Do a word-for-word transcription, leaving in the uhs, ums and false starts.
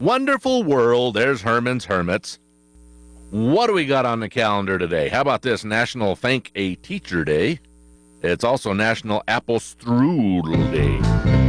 Wonderful world. There's Herman's Hermits. What do we got on the calendar today? How about this? National Thank a Teacher Day. It's also National Apple Strudel Day.